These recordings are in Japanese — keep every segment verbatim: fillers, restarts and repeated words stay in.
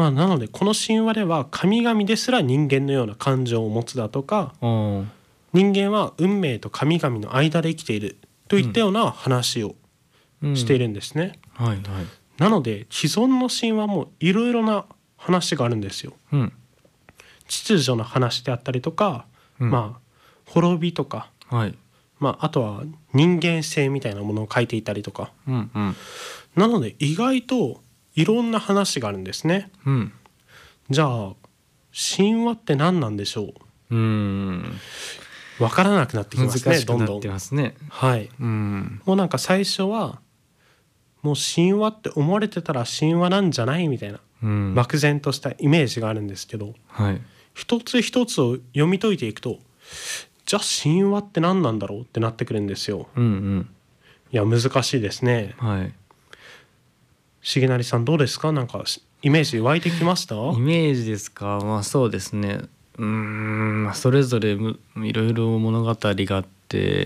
まあ、なのでこの神話では神々ですら人間のような感情を持つだとか、 あ人間は運命と神々の間で生きているといったような話をあ、 している。 るんですね。 はいはい。 なので既存の神話もいろいろな話があるんですよ。 うん。 秩序の話であったりとか、 うん、 まあ滅びとか、 はい。 まあ、あとは人間性みたいなものを書いていたりとか、 うんうんなので意外といろんな話があるんですね。 うん。 じゃあ神話って何なんでしょう。 うーん。 わからなくなってき難ますね、 しくなってどんどん。 ますね。 はい。 うん。 もうなんか最初はもう神話って思われてたら神話なんじゃないみたいなうん。 漠然としたイメージがあるんですけど、 はい。 一つ一つを読み解いていくと、じゃあ神話って何なんだろうってなってくるんですよ。 うんうん。 いや難しいですね。 はい。 重成さんどうですか。なんかイメージ湧いてきました？ イメージですか。まあそうですね。うーん、まあそれぞれむいろいろ物語があって、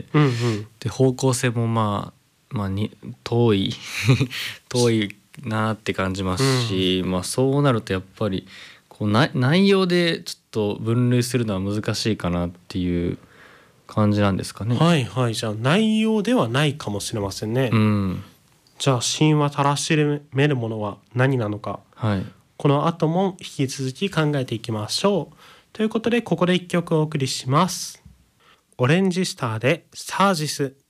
うんうん。 で方向性もまあまあに遠い遠いなって感じますし、まあそうなるとやっぱりこうな内容でちょっと分類するのは難しいかなっていう感じなんですかね。 はいはい。じゃあ内容ではないかもしれませんね。 うん。 じゃあ神話たらしめるものは何なのか、 はい。 この後も引き続き考えていきましょう。ということでここで一曲お送りします。オレンジスターでサージス。